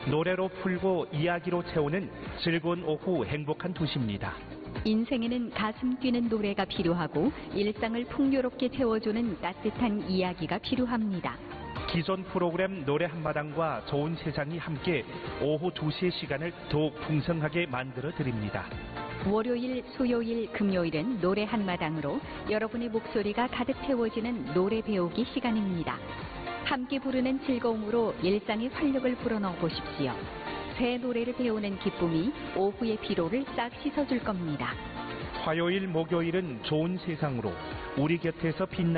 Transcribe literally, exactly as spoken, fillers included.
노래로 풀고 이야기로 채우는 즐거운 오후 행복한 도시입니다. 인생에는 가슴 뛰는 노래가 필요하고 일상을 풍요롭게 채워주는 따뜻한 이야기가 필요합니다. 기존 프로그램 노래 한마당과 좋은 세상이 함께 오후 두 시의 시간을 더욱 풍성하게 만들어 드립니다. 월요일, 수요일, 금요일은 노래 한마당으로 여러분의 목소리가 가득 채워지는 노래 배우기 시간입니다. 함께 부르는 즐거움으로 일상의 활력을 불어넣어 보십시오. 새 노래를 배우는 기쁨이 오후의 피로를 싹 씻어줄 겁니다. 화요일, 목요일은 좋은 세상으로 우리 곁에서 빛나